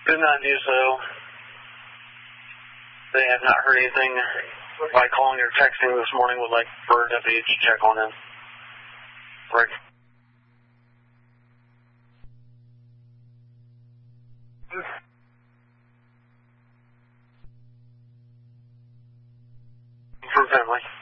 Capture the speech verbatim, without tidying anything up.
Did not do so. They have not heard anything by calling or texting this morning. Would like for deputy to check on him. Rick. For family.